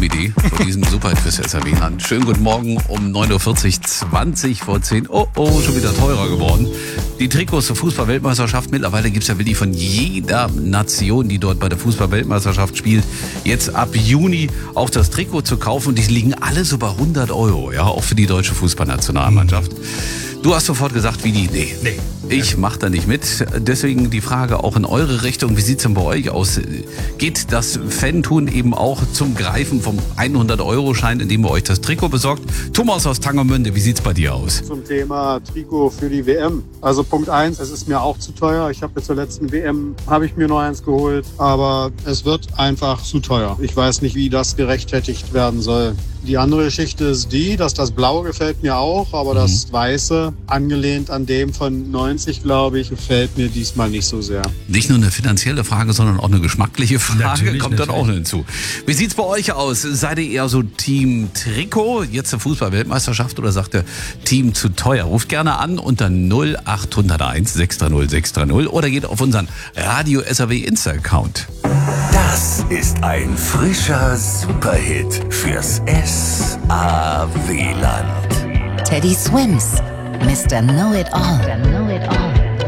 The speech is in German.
Traumidee für diesen Superquiz SRW an. Schönen guten Morgen um 9.40 Uhr, 20 vor 10. Oh, schon wieder teurer geworden. Die Trikots zur Fußball-Weltmeisterschaft, mittlerweile gibt es ja wirklich von jeder Nation, die dort bei der Fußball-Weltmeisterschaft spielt, jetzt ab Juni auch das Trikot zu kaufen. Und die liegen alle so bei 100 Euro, ja, auch für die deutsche Fußballnationalmannschaft. Du hast sofort gesagt, Vidi, nee. Ich mache da nicht mit. Deswegen die Frage auch in eure Richtung. Wie sieht's denn bei euch aus? Geht das Fan-Tun eben auch zum Greifen vom 100-Euro-Schein, indem ihr euch das Trikot besorgt? Thomas aus Tangermünde, wie sieht's bei dir aus? Zum Thema Trikot für die WM. Also Punkt 1, es ist mir auch zu teuer. Ich habe zur letzten WM, habe ich mir noch eins geholt. Aber es wird einfach zu teuer. Ich weiß nicht, wie das gerechtfertigt werden soll. Die andere Geschichte ist die, dass das Blaue gefällt mir auch, aber das Weiße, angelehnt an dem von 90, glaube ich, gefällt mir diesmal nicht so sehr. Nicht nur eine finanzielle Frage, sondern auch eine geschmackliche Frage Natürlich. Dann auch hinzu. Wie sieht's bei euch aus? Seid ihr eher so Team Trikot, jetzt der Fußball-Weltmeisterschaft, oder sagt ihr Team zu teuer? Ruft gerne an unter 0801 630 630 oder geht auf unseren Radio SRW Insta-Account. Das ist ein frischer Superhit fürs SAW-Land. Teddy Swims, Mr. Know-It-All.